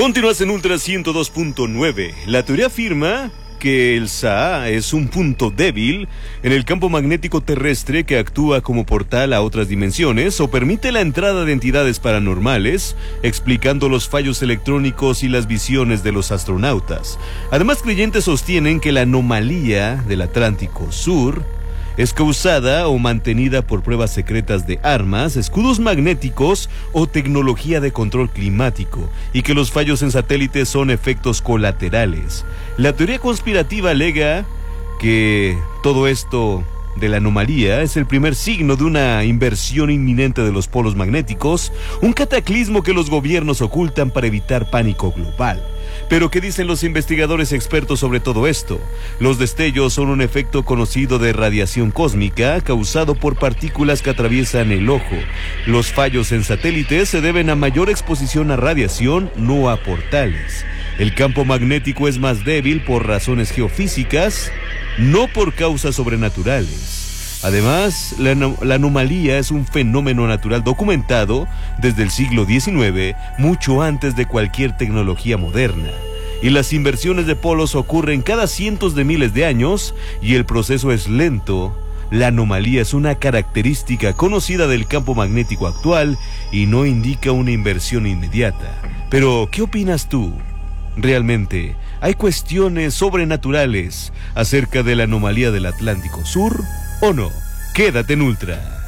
Continúas en Ultra 102.9. La teoría afirma que el SAA es un punto débil en el campo magnético terrestre que actúa como portal a otras dimensiones o permite la entrada de entidades paranormales, explicando los fallos electrónicos y las visiones de los astronautas. Además, creyentes sostienen que la anomalía del Atlántico Sur es causada o mantenida por pruebas secretas de armas, escudos magnéticos o tecnología de control climático, y que los fallos en satélites son efectos colaterales. La teoría conspirativa alega que todo esto de la anomalía es el primer signo de una inversión inminente de los polos magnéticos, un cataclismo que los gobiernos ocultan para evitar pánico global. Pero ¿qué dicen los investigadores expertos sobre todo esto? Los destellos son un efecto conocido de radiación cósmica causado por partículas que atraviesan el ojo. Los fallos en satélites se deben a mayor exposición a radiación, no a portales. El campo magnético es más débil por razones geofísicas, no por causas sobrenaturales. Además, la anomalía es un fenómeno natural documentado desde el siglo XIX, mucho antes de cualquier tecnología moderna. Y las inversiones de polos ocurren cada cientos de miles de años y el proceso es lento. La anomalía es una característica conocida del campo magnético actual y no indica una inversión inmediata. Pero, ¿qué opinas tú? ¿Realmente hay cuestiones sobrenaturales acerca de la anomalía del Atlántico Sur o no? Quédate en Ultra.